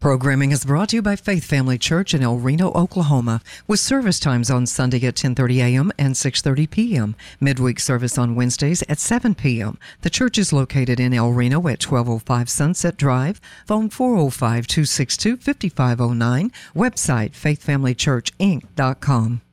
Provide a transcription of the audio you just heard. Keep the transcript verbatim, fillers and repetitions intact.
Programming is brought to you by Faith Family Church in El Reno, Oklahoma, with service times on Sunday at ten thirty a.m. and six thirty p.m. Midweek service on Wednesdays at seven p.m. The church is located in El Reno at twelve oh five Sunset Drive. Phone four oh five, two six two, five five oh nine. Website faith family church inc dot com.